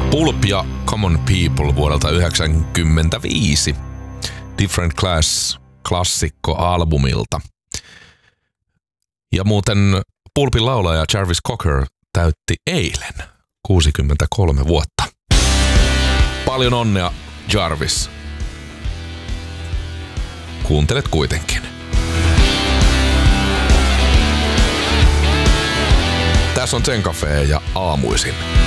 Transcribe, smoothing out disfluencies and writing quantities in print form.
Pulp ja Common People vuodelta 1995. Different Class -klassikko-albumilta. Ja muuten Pulpin laulaja Jarvis Cocker täytti eilen 63 vuotta. Paljon onnea, Jarvis. Kuuntelet kuitenkin. Tässä on Zen Cafe ja aamuisin.